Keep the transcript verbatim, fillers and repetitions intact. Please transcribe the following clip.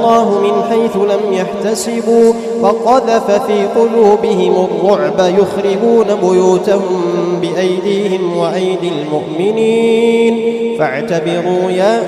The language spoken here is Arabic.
الله من حيث لم يحتسبوا فقذف في قلوبهم الرعب يخربون بيوتهم بأيديهم وأيدي المؤمنين فاعتبروا يا